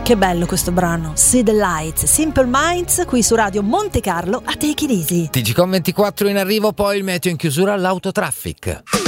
Che bello questo brano. See the Lights, Simple Minds, qui su Radio Monte Carlo a Take It Easy. TGcom 24 in arrivo, poi il meteo in chiusura all'autotraffic.